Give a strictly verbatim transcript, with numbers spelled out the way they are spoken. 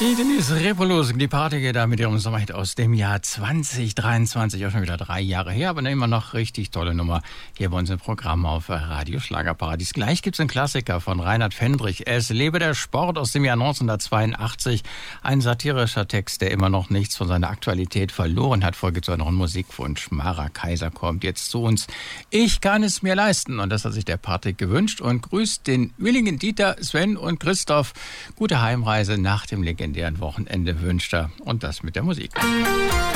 Die Denise Repolus, die Party geht da mit ihrem Sommerhit aus dem Jahr zwanzig dreiundzwanzig, auch schon wieder drei Jahre her, aber immer noch richtig tolle Nummer hier bei uns im Programm auf Radio Schlagerparadies. Gleich gibt's einen Klassiker von Reinhard Fendrich. Es lebe der Sport aus dem Jahr neunzehnhundertzweiundachtzig. Ein satirischer Text, der immer noch nichts von seiner Aktualität verloren hat. Folgt so noch ein Musikwunsch. Mara Kaiser kommt jetzt zu uns. Ich kann es mir leisten. Und das hat sich der Patrick gewünscht und grüßt den Willingen, Dieter, Sven und Christoph. Gute Heimreise nach dem legendären Wochenende wünscht er. Und das mit der Musik.